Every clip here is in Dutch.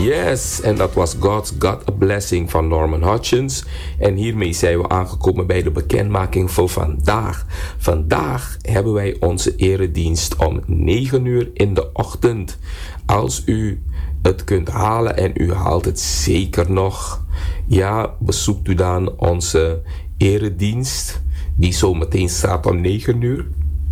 Yes, en dat was God's Got a Blessing van Norman Hutchins. En hiermee zijn we aangekomen bij de bekendmaking voor vandaag. Vandaag hebben wij onze eredienst om 9 uur in de ochtend. Als u het kunt halen en u haalt het zeker nog, ja, bezoekt u dan onze eredienst die zometeen staat om 9 uur.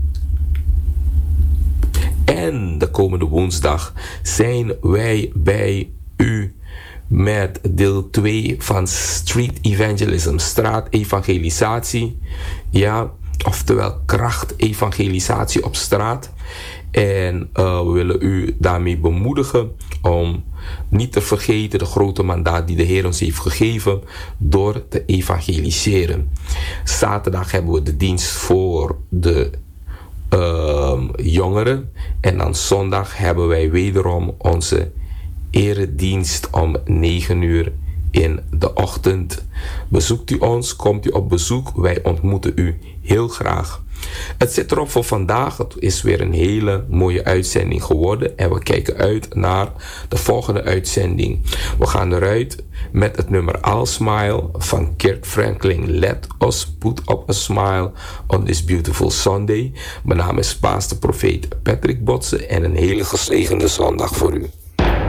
En de komende woensdag zijn wij bij u met deel 2 van Street Evangelism, straatevangelisatie. Ja, oftewel krachtevangelisatie op straat. En we willen u daarmee bemoedigen om niet te vergeten de grote mandaat die de Heer ons heeft gegeven door te evangeliseren. Zaterdag hebben we de dienst voor de jongeren. En dan zondag hebben wij wederom onze eredienst om 9 uur in de ochtend. Bezoekt u ons, komt u op bezoek. Wij ontmoeten u heel graag. Het zit erop voor vandaag. Het is weer een hele mooie uitzending geworden. En we kijken uit naar de volgende uitzending. We gaan eruit met het nummer I'll Smile van Kirk Franklin. Let us put up a smile on this beautiful Sunday. Mijn naam is Pastor Profeet Patrick Botsen en een hele gezegende zondag voor u.